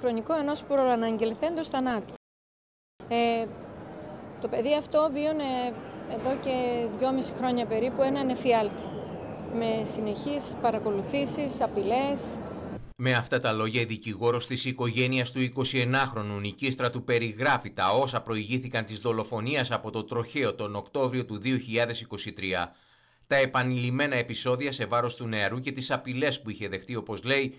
χρονικό ενός προαναγγελθέντος θανάτου. Το παιδί αυτό βίωνε εδώ και 2,5 χρόνια περίπου έναν εφιάλτη, με συνεχείς παρακολουθήσεις, απειλές. Με αυτά τα λόγια, η δικηγόρος της οικογένειας του 21χρονου Νικίστρατου περιγράφει τα όσα προηγήθηκαν της δολοφονίας από το τροχαίο τον Οκτώβριο του 2023. Τα επανειλημμένα επεισόδια σε βάρος του νεαρού και τις απειλές που είχε δεχτεί, όπως λέει,